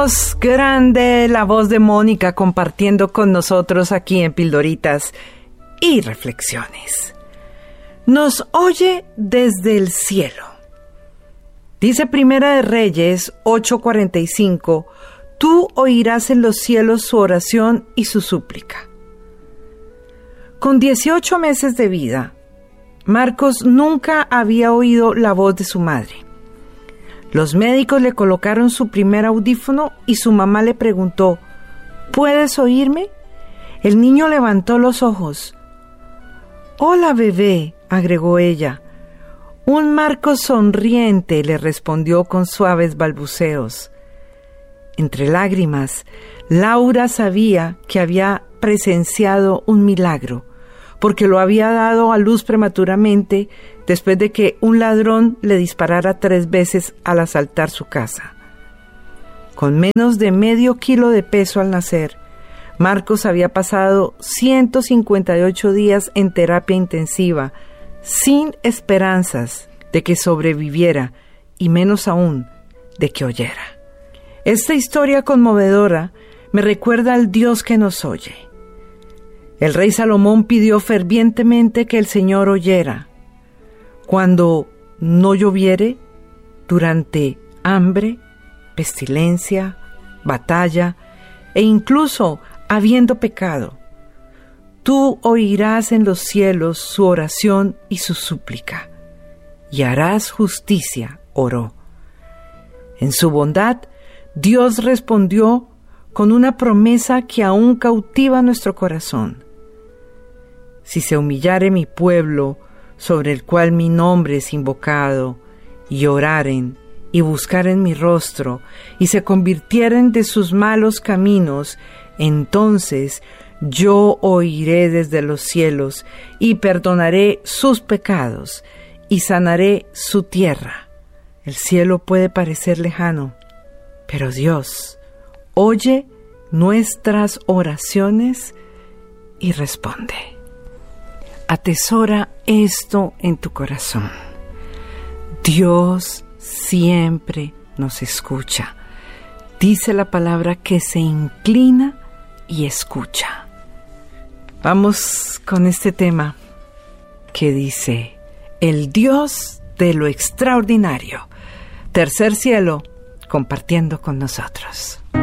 Dios, grande la voz de Mónica compartiendo con nosotros aquí en Pildoritas y Reflexiones. Nos oye desde el cielo. Dice Primera de Reyes 8:45, tú oirás en los cielos su oración y su súplica. Con 18 meses de vida, Marcos nunca había oído la voz de su madre. Los médicos le colocaron su primer audífono y su mamá le preguntó, ¿puedes oírme? El niño levantó los ojos. Hola, bebé, agregó ella. Un Marcos sonriente, le respondió con suaves balbuceos. Entre lágrimas, Laura sabía que había presenciado un milagro, porque lo había dado a luz prematuramente después de que un ladrón le disparara 3 veces al asaltar su casa. Con menos de medio kilo de peso al nacer, Marcos había pasado 158 días en terapia intensiva, sin esperanzas de que sobreviviera y menos aún de que oyera. Esta historia conmovedora me recuerda al Dios que nos oye. El rey Salomón pidió fervientemente que el Señor oyera. Cuando no lloviere, durante hambre, pestilencia, batalla e incluso habiendo pecado, tú oirás en los cielos su oración y su súplica, y harás justicia, oró. En su bondad, Dios respondió con una promesa que aún cautiva nuestro corazón. Si se humillare mi pueblo, sobre el cual mi nombre es invocado, y oraren, y buscaren mi rostro, y se convirtieren de sus malos caminos, entonces yo oiré desde los cielos, y perdonaré sus pecados, y sanaré su tierra. El cielo puede parecer lejano, pero Dios oye nuestras oraciones y responde. Atesora esto en tu corazón. Dios siempre nos escucha. Dice la palabra que se inclina y escucha. Vamos con este tema que dice, el Dios de lo extraordinario. Tercer cielo, compartiendo con nosotros.